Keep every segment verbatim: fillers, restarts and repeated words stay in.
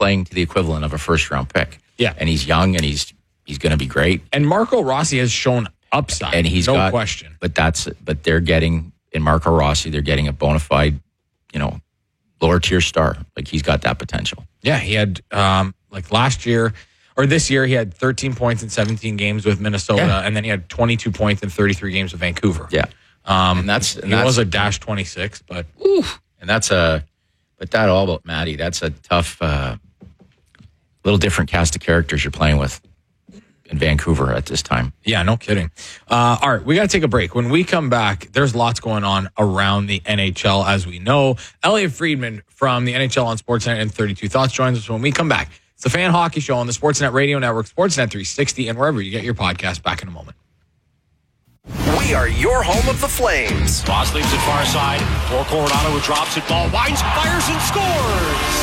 playing to the equivalent of a first round pick. Yeah. And he's young and he's he's going to be great. And Marco Rossi has shown upside. And he's no got, question. But that's but they're getting in Marco Rossi, they're getting a bona fide, you know, lower tier star. Like he's got that potential. Yeah, he had um, like last year or this year he had thirteen points in seventeen games with Minnesota, yeah. and then he had twenty-two points in thirty-three games with Vancouver. Yeah, um, and that's and he that's, was a dash twenty-six, but oof, and that's a but that all about Matty. That's a tough, uh, little different cast of characters you're playing with in Vancouver at this time. Yeah, no kidding. Uh, all right, we got to take a break. When we come back, there's lots going on around the N H L, as we know. Elliot Friedman from the N H L on Sportsnet and thirty-two Thoughts joins us when we come back. It's the Fan Hockey Show on the Sportsnet Radio Network, Sportsnet three sixty, and wherever you get your podcast. Back in a moment. We are your home of the Flames. Voss leaves it far side for Coronado, who drops it. Ball winds, fires, and scores.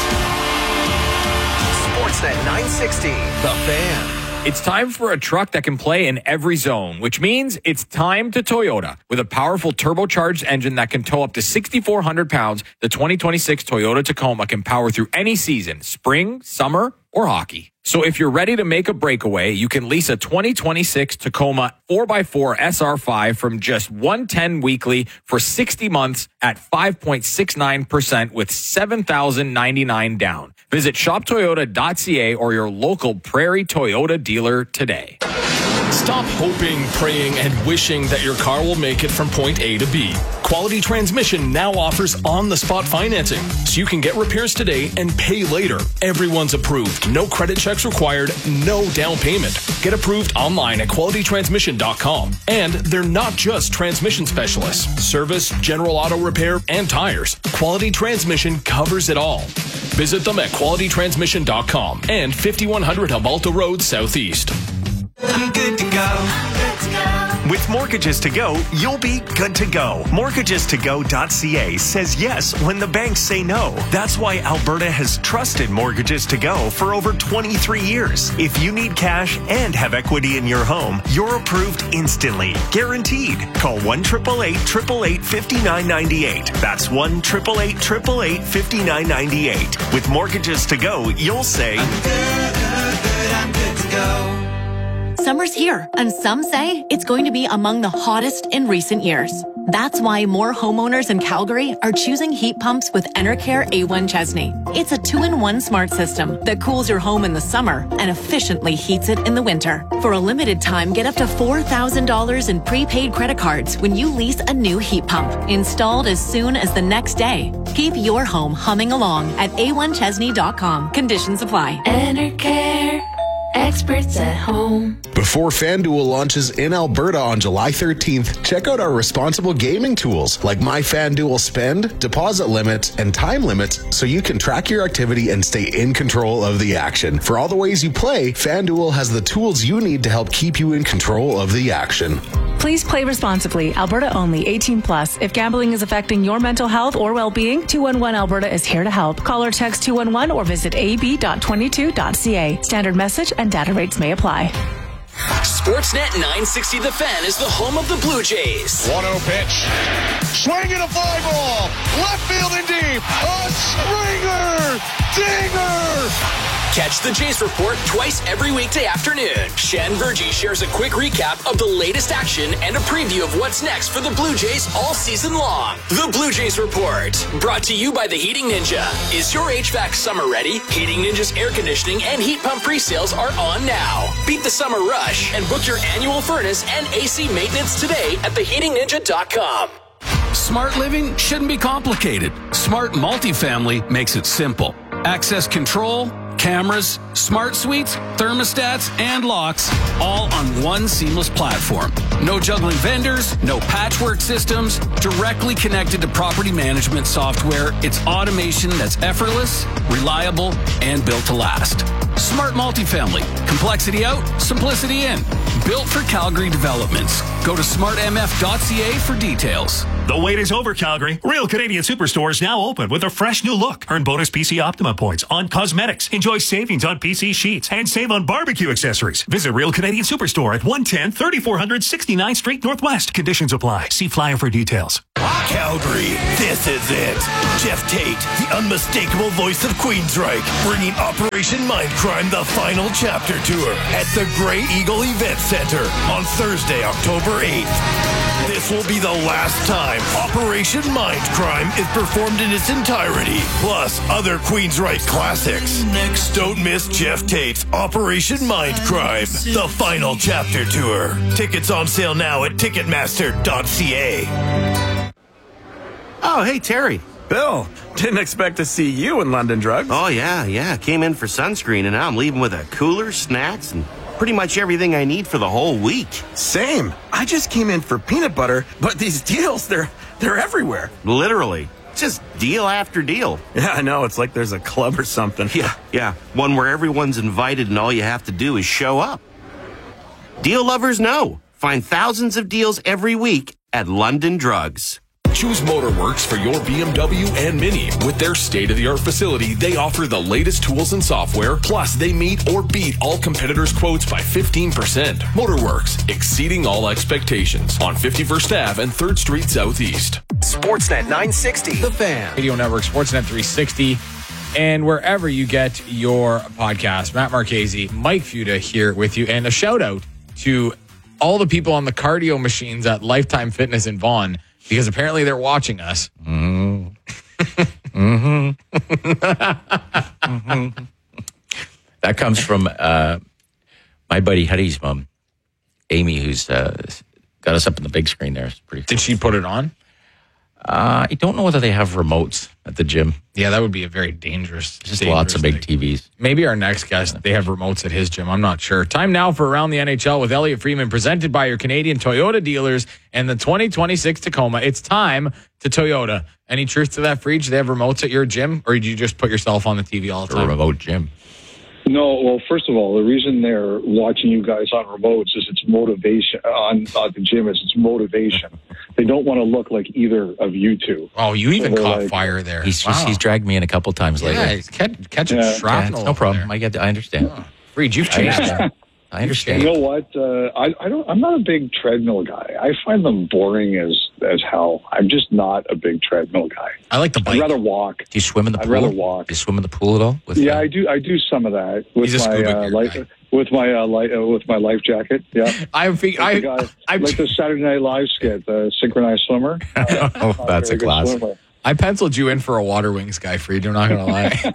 Sportsnet nine sixty, The Fan. It's time for a truck that can play in every zone, which means it's time to Toyota. With a powerful turbocharged engine that can tow up to six thousand four hundred pounds, the twenty twenty-six Toyota Tacoma can power through any season, spring, summer, or hockey. So if you're ready to make a breakaway, you can lease a twenty twenty-six Tacoma four by four S R five from just one hundred ten dollars weekly for sixty months at five point six nine percent with seven thousand ninety-nine dollars down. Visit shop toyota dot c a or your local Prairie Toyota dealer today. Stop hoping, praying, and wishing that your car will make it from point A to B. Quality Transmission now offers on-the-spot financing, so you can get repairs today and pay later. Everyone's approved. No credit checks required, no down payment. Get approved online at quality transmission dot com. And they're not just transmission specialists. Service, general auto repair, and tires. Quality Transmission covers it all. Visit them at quality transmission dot com and fifty-one hundred Humalta Road Southeast. I'm good to go. Good to go. With Mortgages to Go, you'll be good to go. mortgages to go dot c a says yes when the banks say no. That's why Alberta has trusted Mortgages to Go for over twenty-three years. If you need cash and have equity in your home, you're approved instantly. Guaranteed. Call one eight eight eight, eight eight eight, five nine nine eight. That's one eight eight eight, eight eight eight, five nine nine eight. With Mortgages to Go, you'll say, I'm good, good, good, I'm good to go. Summer's here, and some say it's going to be among the hottest in recent years. That's why more homeowners in Calgary are choosing heat pumps with Enercare A one Chesney. It's a two-in-one smart system that cools your home in the summer and efficiently heats it in the winter. For a limited time, get up to four thousand dollars in prepaid credit cards when you lease a new heat pump, installed as soon as the next day. Keep your home humming along at a one chesney dot com. Conditions apply. Enercare. Experts at home. Before FanDuel launches in Alberta on July thirteenth, check out our responsible gaming tools like My FanDuel Spend, deposit limits, and time limits so you can track your activity and stay in control of the action. For all the ways you play, FanDuel has the tools you need to help keep you in control of the action. Please play responsibly. Alberta only. eighteen plus. If gambling is affecting your mental health or well-being, two one one Alberta is here to help. Call or text two one one or visit a b dot twenty-two dot c a. Standard message and data rates may apply. Sportsnet nine sixty The Fan is the home of the Blue Jays. one oh pitch. Swinging a fly ball. Left field and deep. A Springer. Dinger. Catch the Jays Report twice every weekday afternoon. Shan Virgie shares a quick recap of the latest action and a preview of what's next for the Blue Jays all season long. The Blue Jays Report, brought to you by the Heating Ninja. Is your H V A C summer ready? Heating Ninja's air conditioning and heat pump pre-sales are on now. Beat the summer rush and book your annual furnace and A C maintenance today at the heating ninja dot com. Smart living shouldn't be complicated. Smart Multifamily makes it simple. Access control, cameras, smart suites, thermostats, and locks, all on one seamless platform. No juggling vendors, no patchwork systems, directly connected to property management software. It's automation that's effortless, reliable, and built to last. Smart Multifamily. Complexity out, simplicity in. Built for Calgary developments. Go to smart m f dot c a for details. The wait is over, Calgary. Real Canadian Superstore is now open with a fresh new look. Earn bonus P C Optima points on cosmetics. Enjoy savings on P C sheets and save on barbecue accessories. Visit Real Canadian Superstore at one ten, thirty-four hundred sixty-ninth Street Northwest. Conditions apply. See flyer for details. Calgary, this is it. Jeff Tate, the unmistakable voice of Queensryche, bringing Operation Mindcrime, the final chapter tour at the Grey Eagle Event Center on Thursday, October eighth. This will be the last time Operation Mindcrime is performed in its entirety, plus other Queensryche classics. Next, don't miss Jeff Tate's Operation Mindcrime, the final chapter tour. Tickets on sale now at ticketmaster dot c a. Oh, hey, Terry. Bill, didn't expect to see you in London Drugs. Oh, yeah, yeah. Came in for sunscreen, and now I'm leaving with a cooler, snacks, and pretty much everything I need for the whole week. Same. I just came in for peanut butter, but these deals, they're they're everywhere. Literally. Just deal after deal. Yeah, I know. It's like there's a club or something. Yeah, yeah. One where everyone's invited and all you have to do is show up. Deal lovers know. Find thousands of deals every week at London Drugs. Choose Motorworks for your B M W and Mini. With their state-of-the-art facility, they offer the latest tools and software, plus they meet or beat all competitors' quotes by fifteen percent. Motorworks, exceeding all expectations on fifty-first Avenue and third Street Southeast. Sportsnet nine sixty, The Fan. Radio Network, Sportsnet three sixty, and wherever you get your podcast. Matt Marchese, Mike Futa here with you, and a shout-out to all the people on the cardio machines at Lifetime Fitness in Vaughan, because apparently they're watching us. Mm. mm-hmm. mm-hmm. That comes from uh, my buddy Huddy's mom, Amy, who's uh, got us up on the big screen there. It's pretty cool. Did she put it on? Uh, I don't know whether they have remotes at the gym. Yeah, that would be a very dangerous. Just dangerous lots of big thing. T Vs. Maybe our next guest, they have remotes at his gym. I'm not sure. Time now for Around the N H L with Elliot Freeman, presented by your Canadian Toyota dealers and the twenty twenty-six Tacoma. It's time to Toyota. Any truth to that, Freed? Do they have remotes at your gym, or do you just put yourself on the T V all the time? A remote gym. No, well, first of all, the reason they're watching you guys on remotes is it's motivation. On, on the gym is it's motivation. They don't want to look like either of you two. Oh, you even So caught like, fire there. He's Wow. he's dragged me in a couple times lately. Yeah, he's catch, catching Yeah. shrapnel. Yeah, no problem. I get. I understand. Oh. Freed, you've changed. I I understand. You know what? Uh, I, I don't. I'm not a big treadmill guy. I find them boring as as hell. I'm just not a big treadmill guy. I like the bike. I'd rather walk. Do you swim in the I'd pool? rather walk. Do you swim in the pool at all? With, Yeah, uh, I do. I do some of that with He's a my scuba uh, gear life, guy. with my uh, li- uh, with my life jacket. Yeah, I think like, the I. guy, I'm like the Saturday Night Live skit, the synchronized swimmer. Uh, oh, that's a very good classic. swimmer. I penciled you in for a water wings guy, Freed. I'm not gonna lie.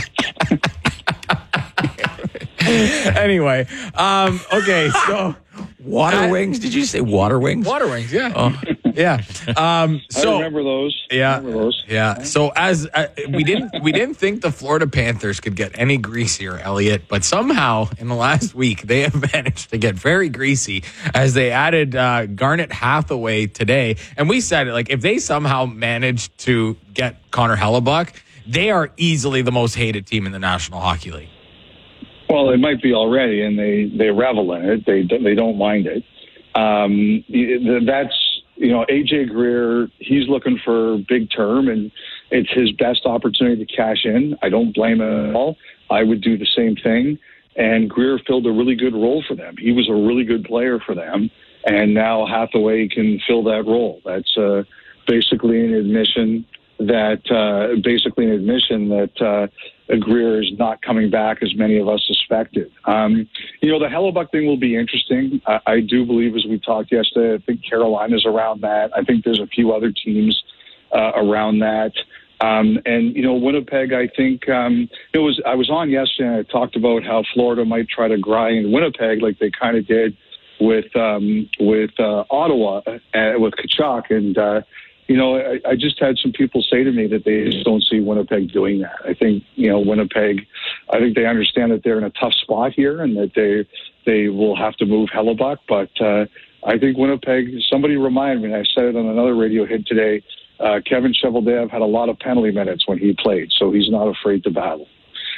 Anyway, um, okay, so Water I- wings? Did you say water wings? water wings, yeah, Oh. yeah. Um, so I remember those. yeah, I remember those. yeah. So as uh, we didn't we didn't think the Florida Panthers could get any greasier, Elliot, but somehow in the last week they have managed to get very greasy as they added uh, Garnet Hathaway today, and we said it like if they somehow managed to get Connor Hellebuck, they are easily the most hated team in the National Hockey League. Well, it might be already, and they, they revel in it. They they don't mind it. Um, that's you know A J Greer. He's looking for big term, and it's his best opportunity to cash in. I don't blame him at all. I would do the same thing. And Greer filled a really good role for them. He was a really good player for them, and now Hathaway can fill that role. That's uh, basically an admission that uh, basically an admission that. Uh, Greer is not coming back as many of us suspected. Um, you know, the Hellebuck thing will be interesting. I, I do believe, as we talked yesterday, I think Carolina's around that. I think there's a few other teams uh, around that. Um, and, you know, Winnipeg, I think, um, it was, I was on yesterday and I talked about how Florida might try to grind Winnipeg like they kind of did with, um, with uh, Ottawa, uh, with Tkachuk. And, uh, You know, I, I just had some people say to me that they just don't see Winnipeg doing that. I think, you know, Winnipeg, I think they understand that they're in a tough spot here and that they they will have to move Hellebuck. But uh, I think Winnipeg, somebody reminded me, and I said it on another radio hit today, uh, Kevin Cheveldaev had a lot of penalty minutes when he played, so he's not afraid to battle.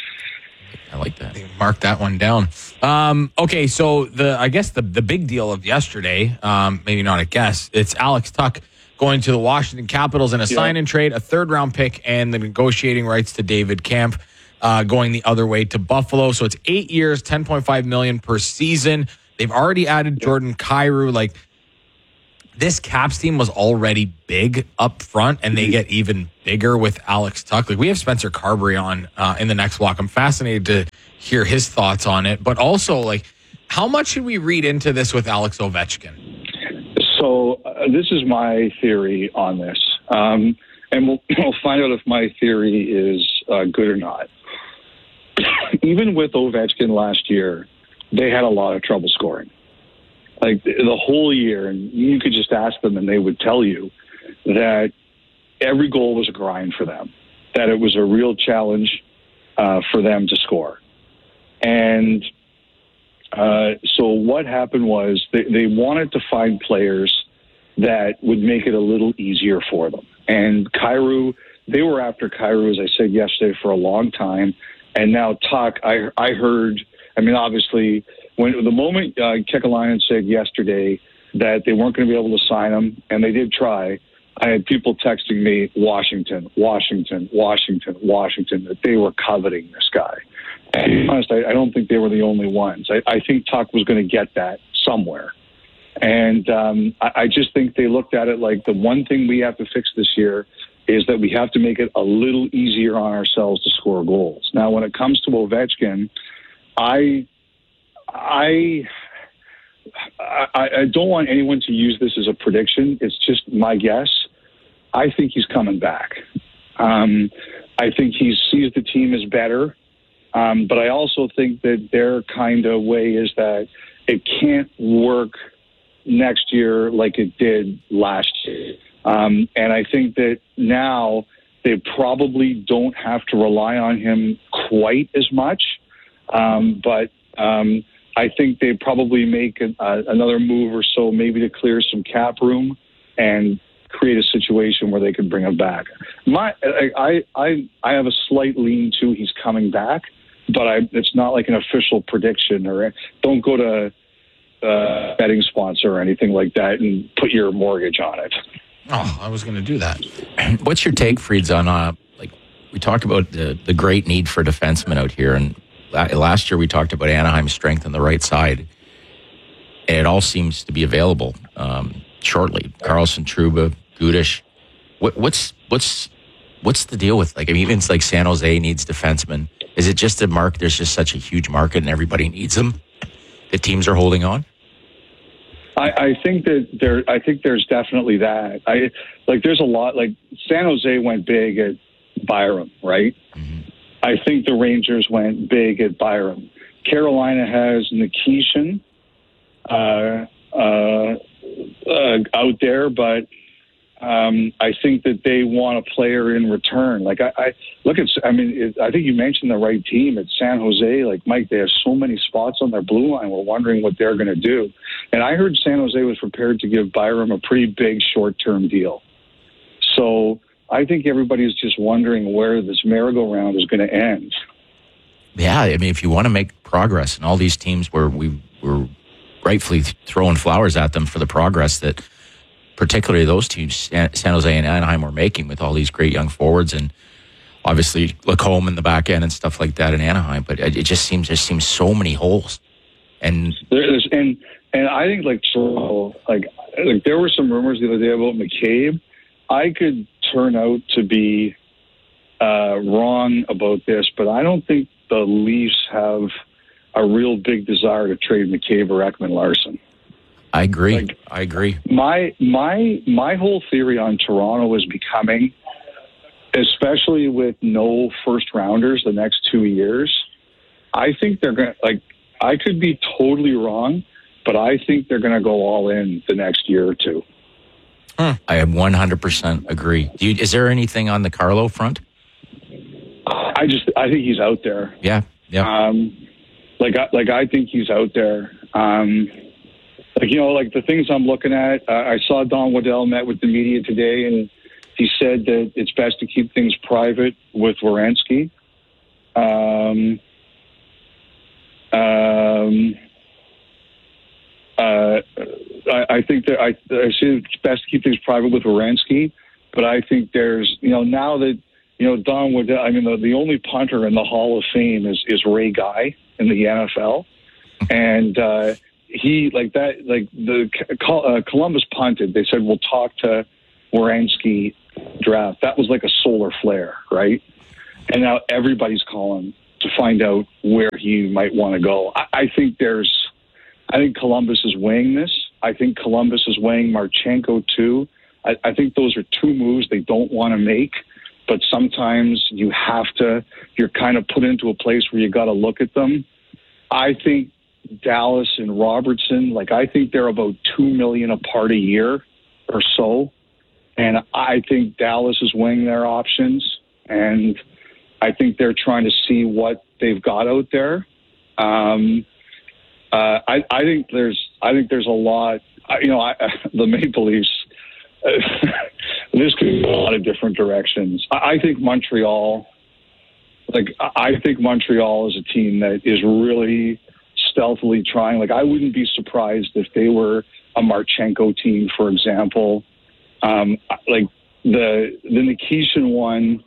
I like that. Mark that one down. Um, okay, so the I guess the, the big deal of yesterday, um, maybe not a guess, it's Alex Tuch going to the Washington Capitals in a Yeah. sign-and trade, a third-round pick, and the negotiating rights to David Kampf uh, going the other way to Buffalo. So it's eight years, ten point five million dollars per season. They've already added Jordan Kyrou. Like, this Caps team was already big up front, and they get even bigger with Alex Tuch. Like, we have Spencer Carberry on uh, in the next block. I'm fascinated to hear his thoughts on it, but also, like, how much should we read into this with Alex Ovechkin? So uh, this is my theory on this, um, and we'll, we'll find out if my theory is uh, good or not. Even with Ovechkin last year, they had a lot of trouble scoring. Like the, the whole year, and you could just ask them and they would tell you that every goal was a grind for them, that it was a real challenge uh, for them to score. And uh, so what happened was they, they wanted to find players that would make it a little easier for them. And Kyrou, they were after Kyrou, as I said yesterday, for a long time. And now Tuch, I, I heard, I mean, obviously, when the moment uh, Kekalainen said yesterday that they weren't going to be able to sign him, and they did try, I had people texting me, Washington, Washington, Washington, Washington, that they were coveting this guy. And to be honest, I, I don't think they were the only ones. I, I think Tuch was going to get that somewhere. And um, I, I just think they looked at it like the one thing we have to fix this year is that we have to make it a little easier on ourselves to score goals. Now, when it comes to Ovechkin, I... I, I I don't want anyone to use this as a prediction. It's just my guess. I think he's coming back. Um, I think he sees the team as better. Um, but I also think that their kind of way is that it can't work next year like it did last year. Um, and I think that now they probably don't have to rely on him quite as much. Um, but um, I think they probably make a, uh, another move or so, maybe to clear some cap room and create a situation where they could bring him back. My, I, I, I have a slight lean to he's coming back, but I, it's not like an official prediction. Or don't go to a betting sponsor or anything like that and put your mortgage on it. Oh, I was going to do that. What's your take, Frieds, on uh, like we talked about the the great need for defensemen out here, and last year we talked about Anaheim's strength on the right side, and it all seems to be available um, shortly. Carlson, Trouba, Gudish. What, what's what's what's the deal with, like, I mean, even it's like San Jose needs defensemen. Is it just a market? There's just such a huge market, and everybody needs them. The teams are holding on. I, I think that there. I think there's definitely that. I like. There's a lot. Like San Jose went big at Byram, right? Mm-hmm. I think the Rangers went big at Byram. Carolina has Nikishin uh, uh, uh, out there, but um, I think that they want a player in return. Like I, I look at, I mean, it, I think you mentioned the right team at San Jose. Like Mike, they have so many spots on their blue line. We're wondering what they're going to do. And I heard San Jose was prepared to give Byram a pretty big short-term deal. So I think everybody's just wondering where this merry-go-round is going to end. Yeah, I mean, if you want to make progress, and all these teams where we were rightfully throwing flowers at them for the progress that particularly those teams, San Jose and Anaheim, were making with all these great young forwards, and obviously Lacombe in the back end and stuff like that in Anaheim. But it just seems there seems so many holes. And there's and and I think like so like like there were some rumors the other day about McCabe. I could turn out to be uh, wrong about this, but I don't think the Leafs have a real big desire to trade McCabe or Ekman Larson. I agree. Like, I agree. My my my whole theory on Toronto is becoming, especially with no first rounders the next two years, I think they're going to, like, I could be totally wrong, but I think they're going to go all in the next year or two. Hmm. I one hundred percent agree. Do you, is there anything on the Carlo front? I just, I think he's out there. Yeah, yeah. Um, like, I, like I think he's out there. Um, like, you know, like the things I'm looking at, uh, I saw Don Waddell met with the media today, and he said that it's best to keep things private with Werenski. Um, um, uh, I, I think that I, I say it's best to keep things private with Werenski, but I think there's, you know, now that, you know, Don Waddell, I mean, the, the only punter in the Hall of Fame is, is Ray Guy in the N F L. And uh, he like that like the uh, Columbus punted. They said we'll talk to Werenski draft. That was like a solar flare, right? And now everybody's calling to find out where he might want to go. I, I think there's, I think Columbus is weighing this. I think Columbus is weighing Marchenko too. I, I think those are two moves they don't want to make, but sometimes you have to, you're kind of put into a place where you got to look at them. I think Dallas and Robertson, like I think they're about two million apart a year or so. And I think Dallas is weighing their options, and I think they're trying to see what they've got out there. Um, uh, I, I think there's, I think there's a lot. You know, I, the Maple Leafs. Uh, this could go a lot of different directions. I, I think Montreal. Like I think Montreal is a team that is really stealthily trying. Like I wouldn't be surprised if they were a Marchenko team, for example. Um, like the the Nikishin one.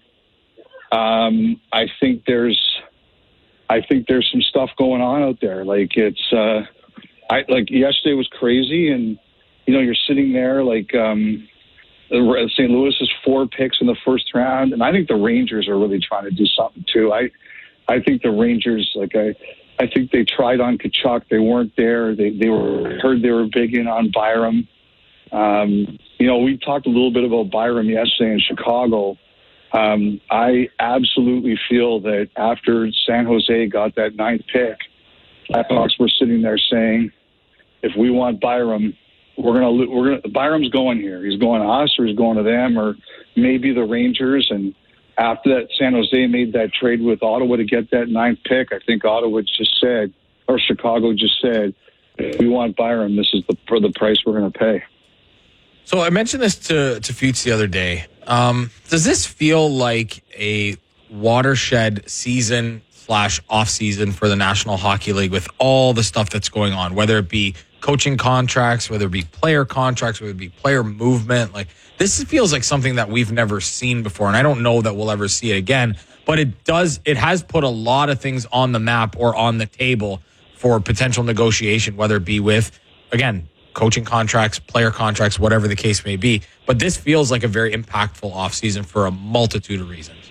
Um, I think there's, I think there's some stuff going on out there. Like it's, uh, I like yesterday was crazy, and you know you're sitting there like um, Saint Louis is four picks in the first round, and I think the Rangers are really trying to do something too. I, I think the Rangers like I, I think they tried on Tkachuk, they weren't there. They they were heard they were big in on Byram. Um, you know we talked a little bit about Byram yesterday in Chicago. Um, I absolutely feel that after San Jose got that ninth pick, Blackhawks were sitting there saying, "If we want Byram, we're gonna we're gonna Byram's going here. He's going to us, or he's going to them, or maybe the Rangers." And after that, San Jose made that trade with Ottawa to get that ninth pick. I think Ottawa just said, or Chicago just said, "If we want Byram, this is the for the price we're going to pay." So I mentioned this to to Fuchs the other day. Um, does this feel like a watershed season slash off season for the National Hockey League with all the stuff that's going on, whether it be coaching contracts, whether it be player contracts, whether it be player movement? Like this feels like something that we've never seen before, and I don't know that we'll ever see it again. But it does. It has put a lot of things on the map or on the table for potential negotiation, whether it be with, again, coaching contracts, player contracts, whatever the case may be. But this feels like a very impactful offseason for a multitude of reasons.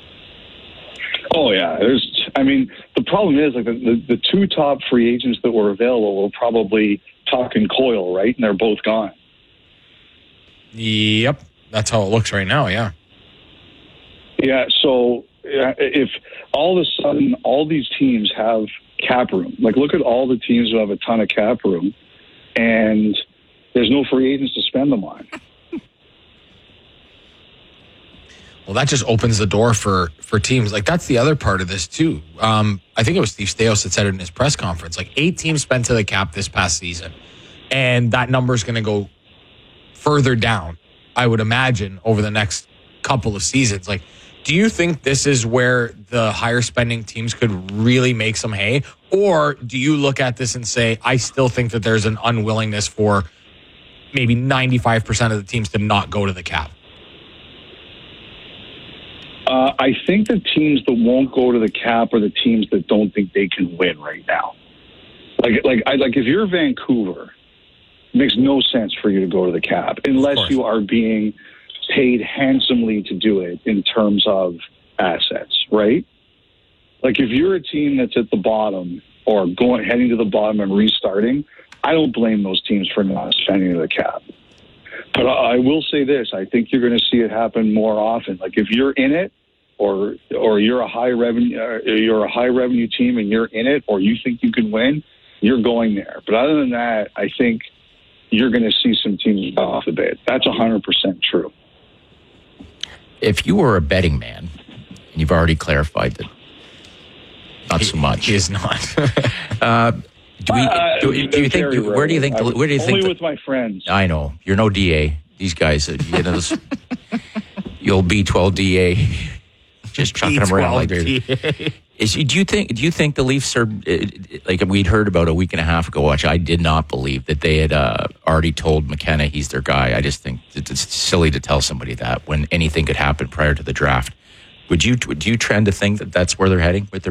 Oh, yeah. There's, I mean, the problem is like the, the, the two top free agents that were available were probably Tuch and Coyle, right? And they're both gone. Yep. That's how it looks right now, yeah. Yeah, so if all of a sudden all these teams have cap room, like look at all the teams who have a ton of cap room, and there's no free agents to spend them on. Well, that just opens the door for, for teams. Like, that's the other part of this, too. Um, I think it was Steve Staios that said it in his press conference. Like, eight teams spent to the cap this past season, and that number is going to go further down, I would imagine, over the next couple of seasons. Like, do you think this is where the higher spending teams could really make some hay? Or do you look at this and say, I still think that there's an unwillingness for maybe ninety-five percent of the teams to not go to the cap? Uh, I think the teams that won't go to the cap are the teams that don't think they can win right now. Like, like, I, like if you're Vancouver, it makes no sense for you to go to the cap unless you are being paid handsomely to do it in terms of assets, right? Like if you're a team that's at the bottom or going heading to the bottom and restarting, I don't blame those teams for not spending the cap. But I will say this: I think you're going to see it happen more often. Like if you're in it, or or you're a high revenue, uh, you're a high revenue team, and you're in it, or you think you can win, you're going there. But other than that, I think you're going to see some teams go off the bat. That's one hundred percent true. If you were a betting man, and you've already clarified that, not he, so much. He is not. uh, do, we, uh, do, do you think? Do, where do you think? The, where do you think? Only the, with my friends. I know you're no D A. These guys, uh, you know, this, you'll B twelve D A. Just chucking them around like crazy. Is, do you think? Do you think the Leafs are like we'd heard about a week and a half ago? Which I did not believe that they had uh, already told McKenna he's their guy. I just think it's silly to tell somebody that when anything could happen prior to the draft. Would you? Do you trend to think that that's where they're heading with their pick?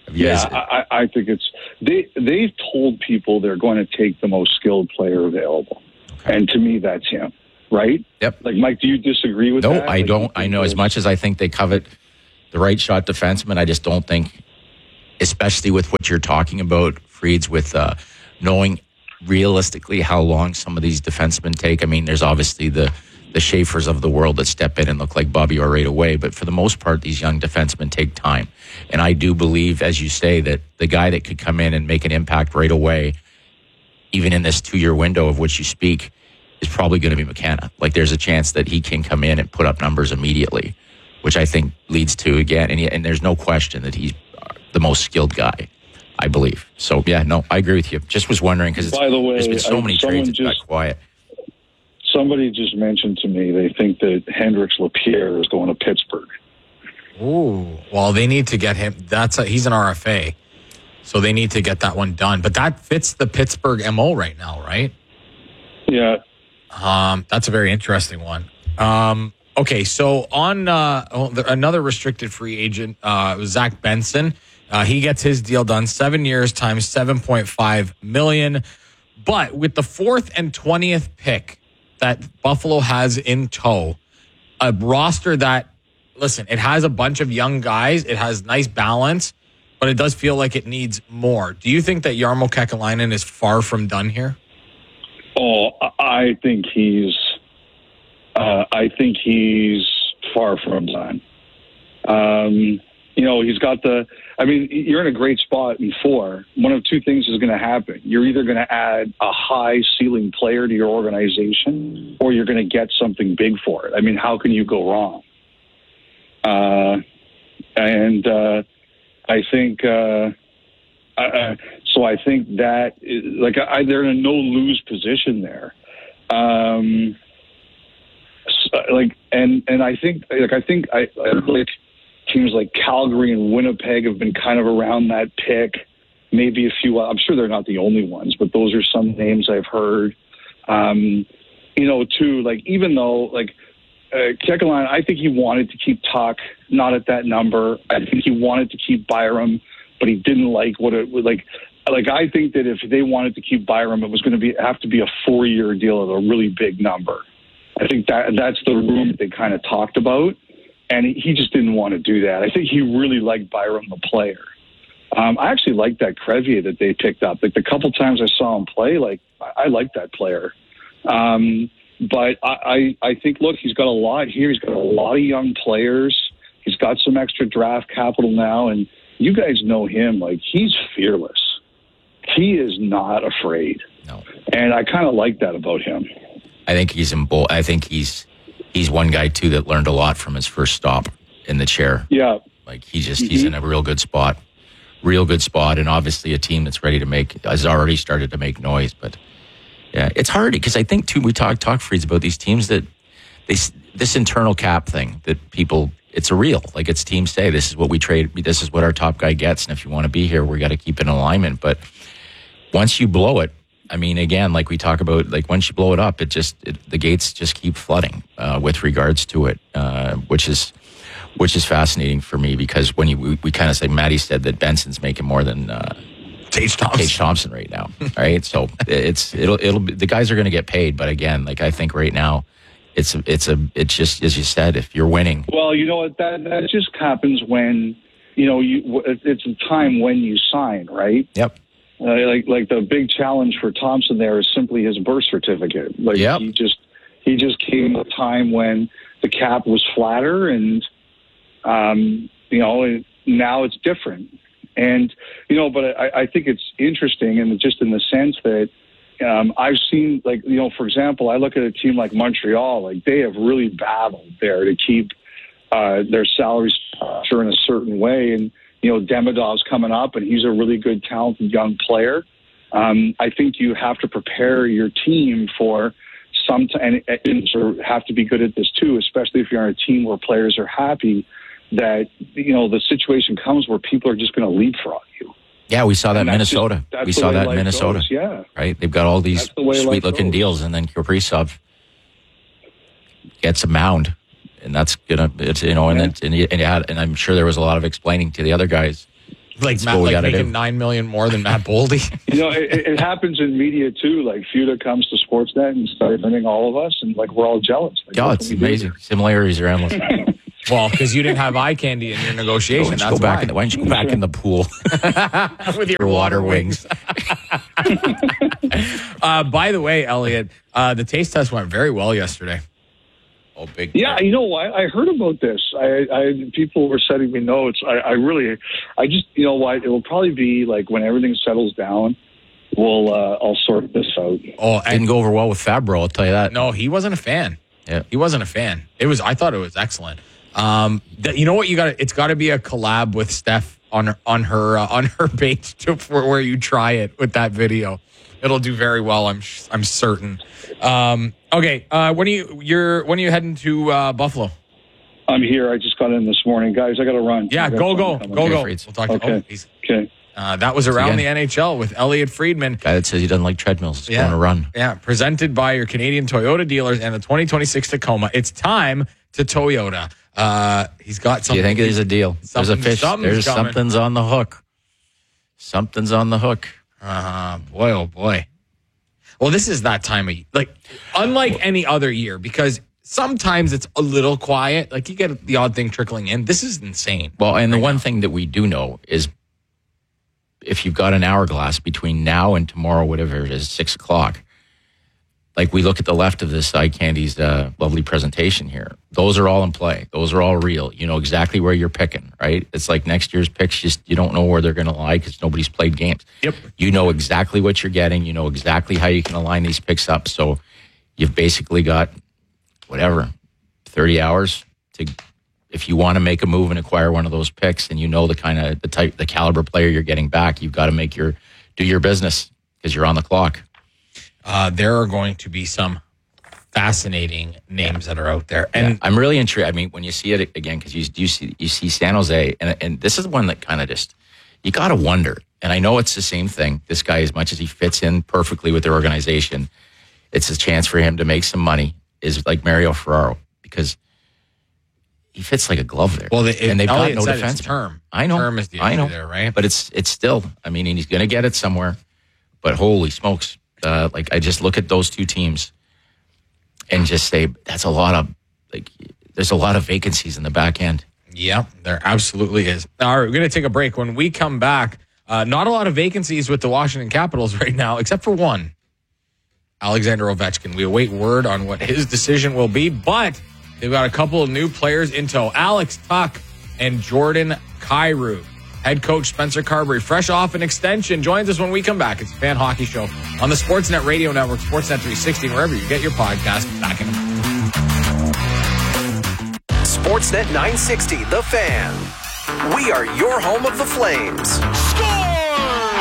Yeah, I, I think it's they. They've told people they're going to take the most skilled player available, okay. and to me, that's him. Right? Yep. Like, Mike, do you disagree with no, that? No, I like, don't. I know as much as I think they covet the right shot defenseman, I just don't think, especially with what you're talking about, Freeds, with uh, knowing realistically how long some of these defensemen take. I mean, there's obviously the, the Schaefers of the world that step in and look like Bobby Orr right away, but for the most part, these young defensemen take time. And I do believe, as you say, that the guy that could come in and make an impact right away, even in this two-year window of which you speak, is probably going to be McKenna. Like, there's a chance that he can come in and put up numbers immediately, which I think leads to, again, and, he, and there's no question that he's the most skilled guy, I believe. So, yeah, no, I agree with you. Just was wondering, because By the way, there's been so I, many trades that just, got quiet. Somebody just mentioned to me they think that Hendrix Lapierre is going to Pittsburgh. Ooh, well, they need to get him. That's a, he's an R F A, so they need to get that one done. But that fits the Pittsburgh M O right now, right? Yeah. Um, that's a very interesting one. Um, okay, so on uh, another restricted free agent, uh, Zach Benson, uh, he gets his deal done, seven years times seven point five million. But with the fourth and twentieth pick that Buffalo has in tow, a roster that, listen, it has a bunch of young guys, it has nice balance, but it does feel like it needs more. Do you think that Jarmo Kekalainen is far from done here? Oh, I think he's. Uh, I think he's far from done. Um, you know, he's got the. I mean, you're in a great spot in four. One of two things is going to happen. You're either going to add a high ceiling player to your organization, or you're going to get something big for it. I mean, how can you go wrong? Uh, and uh, I think. Uh, Uh, so I think that, like, I, they're in a no-lose position there. Um, so, like, and and I think, like, I think I, I like teams like Calgary and Winnipeg have been kind of around that pick. Maybe a few. I'm sure they're not the only ones, but those are some names I've heard. Um, you know, too. Like, even though, like, uh, Kekalainen, I think he wanted to keep Tuck, not at that number. I think he wanted to keep Byram, but he didn't like what it was like. Like, I think that if they wanted to keep Byram, it was going to be have to be a four-year deal at a really big number. I think that that's the room that they kind of talked about, and he just didn't want to do that. I think he really liked Byram, the player. Um, I actually liked that Crevier that they picked up. Like, the couple times I saw him play, like, I, I liked that player. Um, but I, I, I think, look, he's got a lot here. He's got a lot of young players. He's got some extra draft capital now, and you guys know him. Like, he's fearless. He is not afraid. No. And I kind of like that about him. I think he's in bold. I think he's he's one guy, too, that learned a lot from his first stop in the chair. Yeah. Like, he just, he's in a real good spot. Real good spot. And obviously a team that's ready to make, has already started to make noise. But, yeah, it's hard because I think, too, we talk, talk Freeds about these teams that, they this internal cap thing that people, it's a real, like, it's teams say, this is what we trade, this is what our top guy gets, and if you want to be here, we got to keep in alignment. But once you blow it, I mean, again, like we talk about, like, once you blow it up, it just, it, the gates just keep flooding uh, with regards to it, uh, which is, which is fascinating for me because when you, we, we kind of say, Maddie said that Benson's making more than uh, Tage Thompson. Tage Thompson right now, right? So it's, it'll, it'll be, the guys are going to get paid, but again, like, I think right now, It's a, it's a, it's just, as you said, if you're winning. Well, you know what, that, that just happens when, you know, you, it's a time when you sign, right? Yep. Uh, like, like the big challenge for Thompson there is simply his birth certificate. Like, yep. he just, he just came at a time when the cap was flatter and, um, you know, now it's different. And, you know, but I, I think it's interesting and just in the sense that, Um, I've seen, like, you know, for example, I look at a team like Montreal, like, they have really battled there to keep uh, their salary structure in a certain way. And, you know, Demidov's coming up, and he's a really good, talented young player. Um, I think you have to prepare your team for some, t- and, and sort of have to be good at this too, especially if you're on a team where players are happy that, you know, the situation comes where people are just going to leapfrog you. Yeah, we saw that in Minnesota. Just, we saw that in Minnesota. Goes, yeah. Right? They've got all these the sweet-looking deals, and then Kaprizov gets a mound, and that's gonna, it's, you know, and yeah. then, and, he, and, he had, and I'm sure there was a lot of explaining to the other guys Like, Matt, like making do. nine million more than Matt Boldy. You know, it, it happens in media too. Like Fuda comes to Sportsnet and starts defending all of us, and like we're all jealous. Like, God, it's amazing. Do? Similarities are endless. Well, because you didn't have eye candy in your negotiation. Why don't you, That's go, back why. in the, why don't you go back in the pool with your, your water wings? uh, by the way, Elliot, uh, the taste test went very well yesterday. Oh, big. Yeah, you know what? I heard about this. I, I people were sending me notes. I, I really, I just, you know what? It will probably be like when everything settles down. We'll, uh, I'll sort this out. Oh, and didn't go over well with Fabro. I'll tell you that. No, he wasn't a fan. Yeah, he wasn't a fan. It was. I thought it was excellent. Um, th- you know what? You got. It's got to be a collab with Steph on her on her uh, on her page to, for where you try it with that video. It'll do very well. I'm I'm certain. Um, okay, uh, when are you you're when are you heading to uh, Buffalo? I'm here. I just got in this morning, guys. I got to run. Yeah, go go go okay, go. Frieds. We'll talk. Okay. To, oh, okay. Uh, that was around Again. the N H L with Elliot Friedman. Guy that says he doesn't like treadmills. He's yeah. going to run. Yeah, presented by your Canadian Toyota dealers and the twenty twenty-six Tacoma. It's time to Toyota. Uh, he's got something. Do you think there's a deal? There's a fish. There's coming. Something's on the hook. Something's on the hook. Uh, boy, oh boy. Well, this is that time of year. Like, unlike any other year, because sometimes it's a little quiet. Like, you get the odd thing trickling in. This is insane. Well, and right the one now. thing that we do know is if you've got an hourglass between now and tomorrow, whatever it is, six o'clock, like we look at the left of this Eye Candy's uh, lovely presentation here. Those are all in play. Those are all real. You know exactly where you're picking, right? It's like next year's picks, just you don't know where they're going to lie because nobody's played games. Yep. You know exactly what you're getting. You know exactly how you can align these picks up. So you've basically got, whatever, thirty hours to, if you want to make a move and acquire one of those picks and you know the kind of, the type, the caliber player you're getting back, you've got to make your, do your business because you're on the clock. Uh, there are going to be some fascinating names that are out there, and yeah, I'm really intrigued. I mean, when you see it again, because you you see you see San Jose, and and this is one that kind of just you got to wonder. And I know it's the same thing. This guy, as much as he fits in perfectly with their organization, it's a chance for him to make some money. Is like Mario Ferraro because he fits like a glove there. Well, they, and they've got no said defense. It's term. I know. Term is the I know. there, right? But it's it's still. I mean, he's going to get it somewhere. But holy smokes. Uh, like I just look at those two teams and just say that's a lot of like there's a lot of vacancies in the back end. Yeah, there absolutely is. All right, we're going to take a break. When we come back, uh, not a lot of vacancies with the Washington Capitals right now, except for one, Alexander Ovechkin. We await word on what his decision will be, but they've got a couple of new players in tow. Alex Tuch and Jordan Kyrou. Head coach Spencer Carberry, fresh off an extension, joins us when we come back. It's a Fan Hockey Show on the Sportsnet Radio Network, Sportsnet three sixty, wherever you get your podcast. Back in a moment. Sportsnet nine sixty, The Fan. We are your home of the Flames. Score!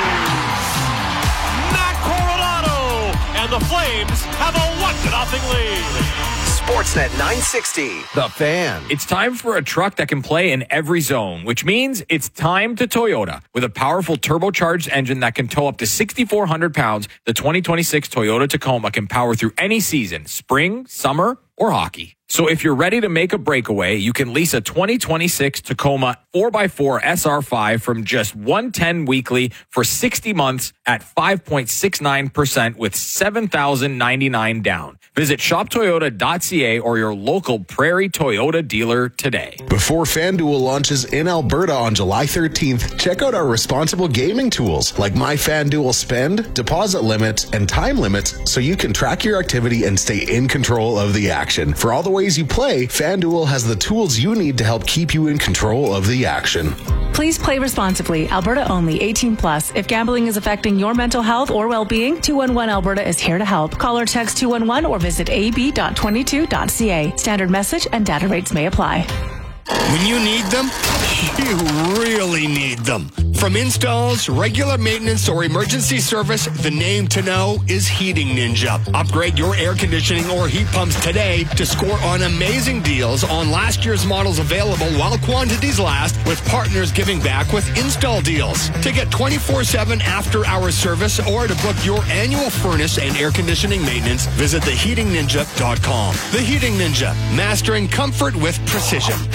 Matt Coronado! And the Flames have a one to nothing lead. Sportsnet nine sixty, The Fan. It's time for a truck that can play in every zone, which means it's time to Toyota. With a powerful turbocharged engine that can tow up to sixty-four hundred pounds, the twenty twenty-six Toyota Tacoma can power through any season, spring, summer, or hockey. So if you're ready to make a breakaway, you can lease a twenty twenty-six Tacoma four by four S R five from just one hundred ten dollars weekly for sixty months at five point six nine percent with seven thousand ninety-nine dollars down. Visit shop toyota dot c a or your local Prairie Toyota dealer today. Before FanDuel launches in Alberta on July thirteenth, check out our responsible gaming tools like My FanDuel Spend, deposit limits, and time limits so you can track your activity and stay in control of the action. For all the ways you play, FanDuel has the tools you need to help keep you in control of the action. Please play responsibly. Alberta only. eighteen plus. If gambling is affecting your mental health or well-being, two one one Alberta is here to help. Call or text two one one or visit a b dot twenty-two dot c a. Standard message and data rates may apply. When you need them, you really need them. From installs, regular maintenance, or emergency service, the name to know is Heating Ninja. Upgrade your air conditioning or heat pumps today to score on amazing deals on last year's models available while quantities last, with partners giving back with install deals. To get twenty-four seven after-hour service or to book your annual furnace and air conditioning maintenance, visit the heating ninja dot com. The Heating Ninja, mastering comfort with precision.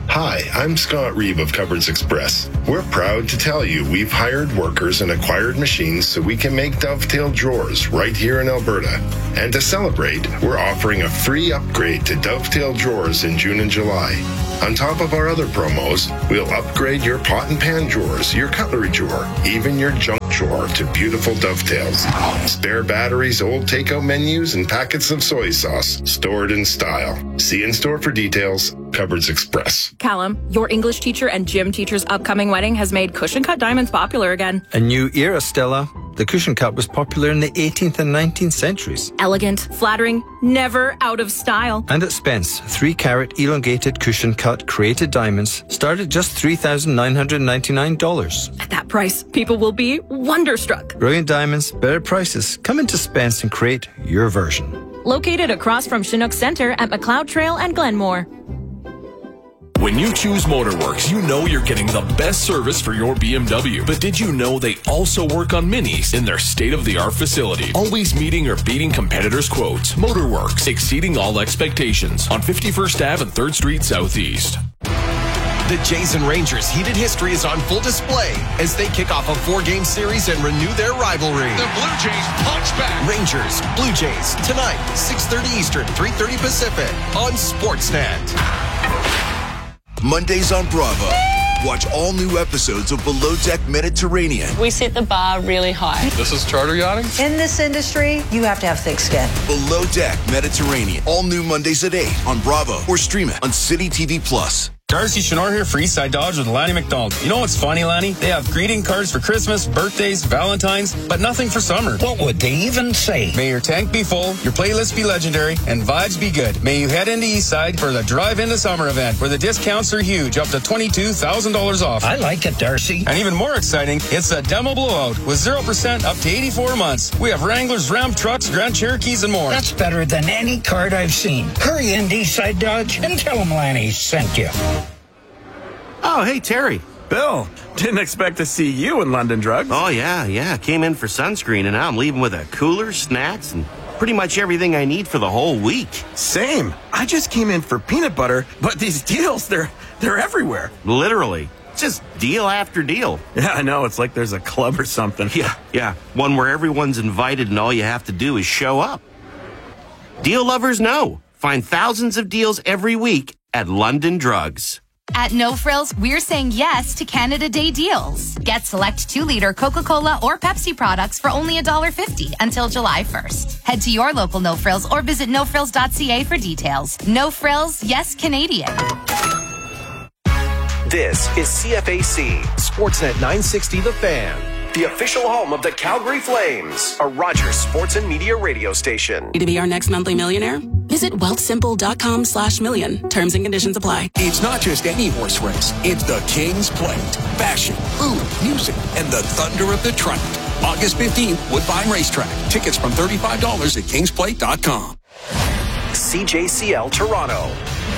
Hi, I'm Scott Reeve of Cupboards Express. We're proud to tell you we've hired workers and acquired machines so we can make Dovetail drawers right here in Alberta. And to celebrate, we're offering a free upgrade to Dovetail drawers in June and July. On top of our other promos, we'll upgrade your pot and pan drawers, your cutlery drawer, even your junk drawer to beautiful Dovetails. Spare batteries, old takeout menus, and packets of soy sauce stored in style. See in store for details. Cupboards Express. Callum, your English teacher and gym teacher's upcoming wedding has made cushion cut diamonds popular again. A new era, Stella. The cushion cut was popular in the eighteenth and nineteenth centuries. Elegant, flattering, never out of style. And at Spence, three carat elongated cushion cut created diamonds start at just three thousand nine hundred ninety-nine dollars. At that price, people will be wonderstruck. Brilliant diamonds, better prices. Come into Spence and create your version. Located across from Chinook Center at McLeod Trail and Glenmore. When you choose Motorworks, you know you're getting the best service for your B M W. But did you know they also work on Minis in their state-of-the-art facility? Always meeting or beating competitors' quotes. Motorworks, exceeding all expectations on fifty-first Avenue and third Street Southeast. The Jays and Rangers' heated history is on full display as they kick off a four-game series and renew their rivalry. The Blue Jays punch back. Rangers, Blue Jays, tonight, six thirty Eastern, three thirty Pacific on Sportsnet. Mondays on Bravo. Watch all new episodes of Below Deck Mediterranean. We set the bar really high. This is charter yachting? In this industry, you have to have thick skin. Below Deck Mediterranean. All new Mondays at eight on Bravo or stream it on City T V Plus. Darcy Chenor here for Eastside Dodge with Lanny McDonald. You know what's funny, Lanny? They have greeting cards for Christmas, birthdays, Valentine's, but nothing for summer. What would they even say? May your tank be full, your playlist be legendary, and vibes be good. May you head into Eastside for the Drive Into Summer event, where the discounts are huge, up to twenty-two thousand dollars off. I like it, Darcy. And even more exciting, it's a demo blowout with zero percent up to eighty-four months. We have Wranglers, Ram trucks, Grand Cherokees, and more. That's better than any card I've seen. Hurry into Eastside Dodge and tell them Lanny sent you. Oh, hey, Terry. Bill, didn't expect to see you in London Drugs. Oh, yeah, yeah. Came in for sunscreen, and now I'm leaving with a cooler, snacks, and pretty much everything I need for the whole week. Same. I just came in for peanut butter, but these deals, they're they're everywhere. Literally. Just deal after deal. Yeah, I know. It's like there's a club or something. Yeah, yeah. One where everyone's invited and all you have to do is show up. Deal lovers know. Find thousands of deals every week at London Drugs. At No Frills, we're saying yes to Canada Day deals. Get select two-liter Coca-Cola or Pepsi products for only one dollar fifty until July first. Head to your local No Frills or visit no frills dot c a for details. No Frills, yes Canadian. This is C F A C, Sportsnet nine sixty The Fan, the official home of the Calgary Flames, a Rogers Sports and Media radio station. To be our next monthly millionaire? Visit wealthsimple.com slash million. Terms and conditions apply. It's not just any horse race. It's the King's Plate. Fashion, food, music, and the thunder of the Triumph. August fifteenth, Woodbine Racetrack. Tickets from thirty-five dollars at kings plate dot com. C J C L Toronto.